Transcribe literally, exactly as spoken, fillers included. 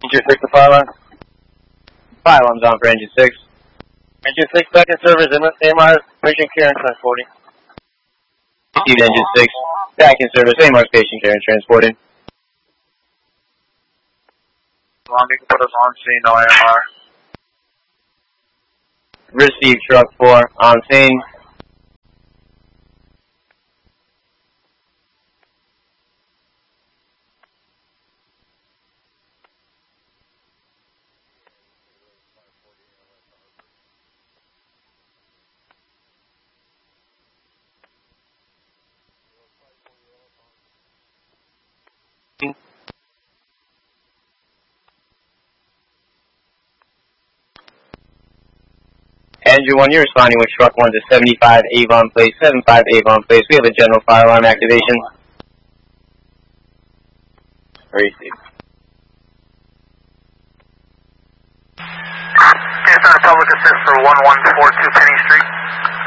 Engine six to fire alarm. Fire alarm's on for engine six. Engine six back in service, A M R patient care and transporting. Received engine six, back in service, A M R patient care and transporting. Long, you can put us on scene, no A M R. Received truck four, on scene. Engine one, you're responding with truck one to seventy-five Avon Place, seventy-five Avon Place. We have a general fire alarm activation. Received. Yes, sir, public assist for one one four two Penny Street.